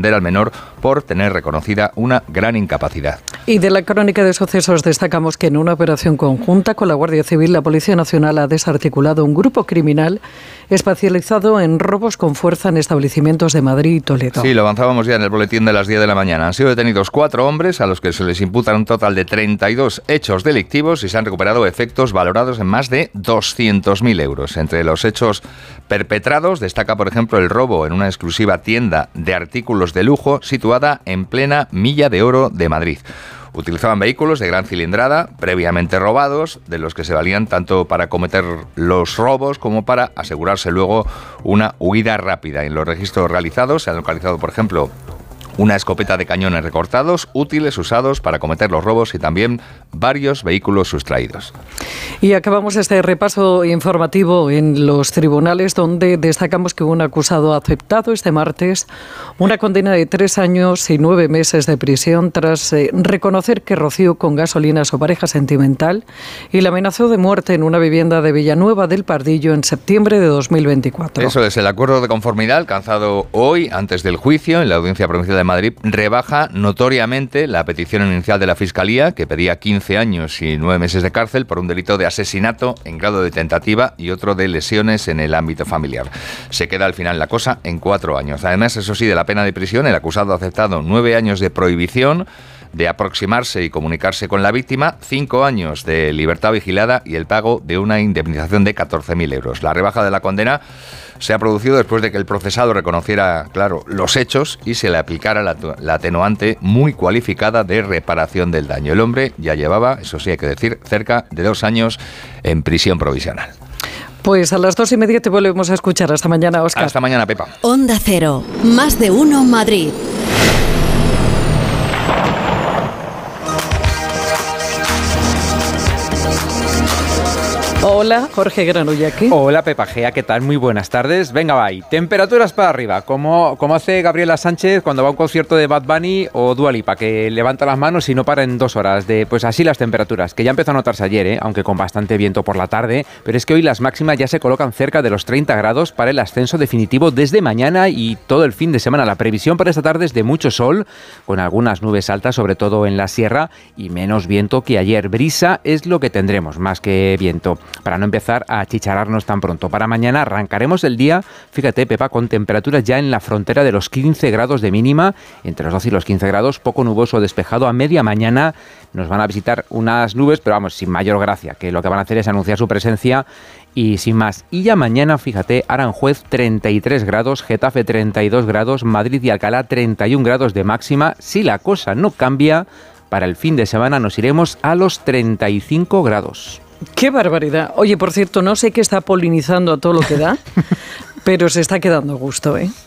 suspender al menor por tener reconocida una gran incapacidad. Y de la crónica de sucesos destacamos que en una operación conjunta con la Guardia Civil, la Policía Nacional ha desarticulado un grupo criminal especializado en robos con fuerza en establecimientos de Madrid y Toledo. Sí, lo avanzábamos ya en el boletín de las 10 de la mañana. Han sido detenidos 4 hombres a los que se les imputan un total de 32 hechos delictivos y se han recuperado efectos valorados en más de 200.000 euros. Entre los hechos perpetrados destaca, por ejemplo, el robo en una exclusiva tienda de artículos de lujo situada en plena Milla de Oro de Madrid. Utilizaban vehículos de gran cilindrada, previamente robados, de los que se valían tanto para cometer los robos como para asegurarse luego una huida rápida. En los registros realizados se han localizado, por ejemplo, una escopeta de cañones recortados, útiles usados para cometer los robos y también varios vehículos sustraídos. Y acabamos este repaso informativo en los tribunales, donde destacamos que un acusado ha aceptado este martes una condena de 3 años y 9 meses de prisión tras reconocer que roció con gasolina a su pareja sentimental y la amenazó de muerte en una vivienda de Villanueva del Pardillo en septiembre de 2024. Eso es, el acuerdo de conformidad alcanzado hoy antes del juicio en la Audiencia Provincial de Madrid rebaja notoriamente la petición inicial de la Fiscalía, que pedía 15 años y 9 meses de cárcel por un delito de asesinato en grado de tentativa y otro de lesiones en el ámbito familiar. Se queda al final la cosa en 4 años. Además, eso sí, de la pena de prisión, el acusado ha aceptado 9 años de prohibición de aproximarse y comunicarse con la víctima, 5 años de libertad vigilada y el pago de una indemnización de 14.000 euros. La rebaja de la condena se ha producido después de que el procesado reconociera, claro, los hechos y se le aplicara la atenuante muy cualificada de reparación del daño. El hombre ya llevaba, eso sí hay que decir, cerca de 2 años en prisión provisional. Pues a las 2:30 te volvemos a escuchar. Hasta mañana, Óscar. Hasta mañana, Pepa. Onda Cero, más de uno Madrid. Hola, Jorge Granullaki. Hola, Pepa Gea, ¿qué tal? Muy buenas tardes. Venga, va ahí. Temperaturas para arriba, como hace Gabriela Sánchez cuando va a un concierto de Bad Bunny o Dua Lipa, que levanta las manos y no para en 2 horas. Pues así las temperaturas, que ya empezó a notarse ayer, aunque con bastante viento por la tarde, pero es que hoy las máximas ya se colocan cerca de los 30 grados para el ascenso definitivo desde mañana y todo el fin de semana. La previsión para esta tarde es de mucho sol, con algunas nubes altas, sobre todo en la sierra, y menos viento que ayer. Brisa es lo que tendremos, más que viento, para no empezar a achicharrarnos tan pronto. Para mañana arrancaremos el día, fíjate, Pepa, con temperaturas ya en la frontera de los 15 grados de mínima, entre los 12 y los 15 grados, poco nuboso despejado. A media mañana nos van a visitar unas nubes, pero vamos, sin mayor gracia, que lo que van a hacer es anunciar su presencia y sin más. Y ya mañana, fíjate, Aranjuez 33 grados, Getafe 32 grados, Madrid y Alcalá 31 grados de máxima. Si la cosa no cambia, para el fin de semana nos iremos a los 35 grados. ¡Qué barbaridad! Oye, por cierto, no sé qué está polinizando a todo lo que da, pero se está quedando a gusto, ¿eh?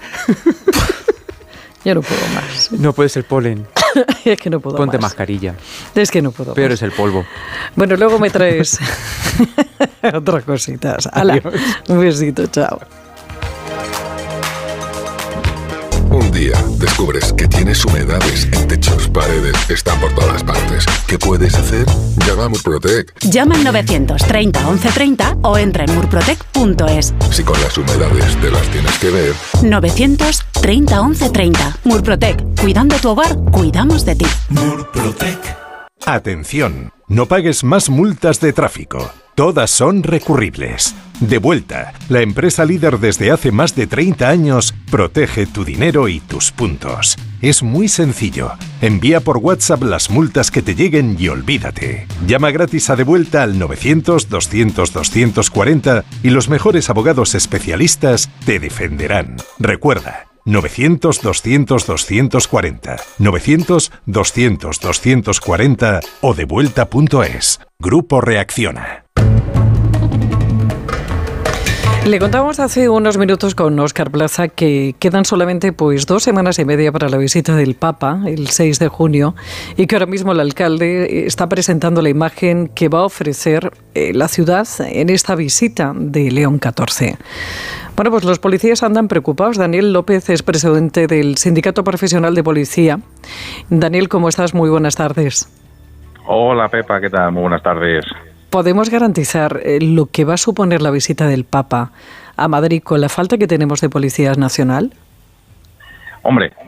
Yo no puedo más. No puede ser polen. Es que no puedo Ponte más. mascarilla. Es que no puedo Pero más. es el polvo. Bueno, luego me traes otras cositas. ¡Hala! Un besito, chao. Un día descubres que tienes humedades en techos, paredes, están por todas partes. ¿Qué puedes hacer? Llama a Murprotec. Llama al 930 1130 o entra en murprotec.es. Si con las humedades te las tienes que ver. 930 1130. Murprotec. Cuidando tu hogar, cuidamos de ti. Murprotec. Atención, no pagues más multas de tráfico. Todas son recurribles. Devuelta, la empresa líder desde hace más de 30 años, protege tu dinero y tus puntos. Es muy sencillo. Envía por WhatsApp las multas que te lleguen y olvídate. Llama gratis a Devuelta al 900-200-240 y los mejores abogados especialistas te defenderán. Recuerda, 900-200-240, 900-200-240 o devuelta.es. Grupo Reacciona. Le contábamos hace unos minutos con Óscar Plaza que quedan solamente 2 semanas y media para la visita del Papa, el 6 de junio, y que ahora mismo el alcalde está presentando la imagen que va a ofrecer la ciudad en esta visita de León XIV. Bueno, pues los policías andan preocupados. Daniel López es presidente del Sindicato Profesional de Policía. Daniel, ¿cómo estás? Muy buenas tardes. Hola, Pepa, ¿qué tal? Muy buenas tardes. ¿Podemos garantizar lo que va a suponer la visita del Papa a Madrid con la falta que tenemos de Policía Nacional? Hombre,